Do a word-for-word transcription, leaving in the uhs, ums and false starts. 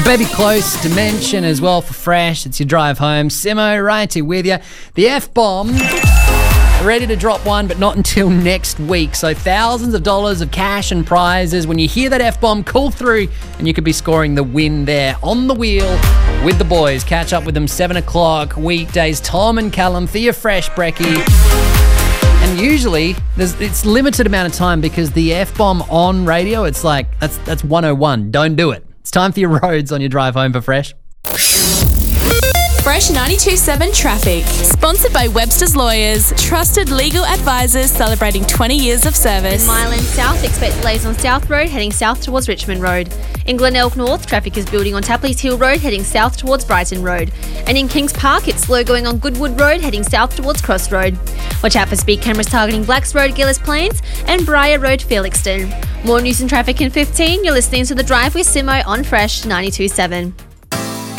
Baby Close, Dimension as well for Fresh. It's your drive home. Simo, righty with you. The F-Bomb, ready to drop one, but not until next week. So thousands of dollars of cash and prizes. When you hear that F-Bomb, call through and you could be scoring the win there on the wheel with the boys. Catch up with them seven o'clock weekdays. Tom and Callum for your Fresh Brekkie. And usually there's it's limited amount of time because the F-Bomb on radio, it's like, that's that's one oh one. Don't do it. It's time for your roads on your drive home for Fresh. Fresh ninety-two point seven Traffic. Sponsored by Webster's Lawyers. Trusted legal advisors celebrating twenty years of service. In Mile End South, expect delays on South Road heading south towards Richmond Road. In Glenelg North, traffic is building on Tapley's Hill Road heading south towards Brighton Road. And in Kings Park, it's slow going on Goodwood Road heading south towards Cross Road. Watch out for speed cameras targeting Blacks Road, Gillis Plains and Briar Road, Felixton. More news and traffic in fifteen. You're listening to The Drive with Simo on Fresh ninety-two point seven.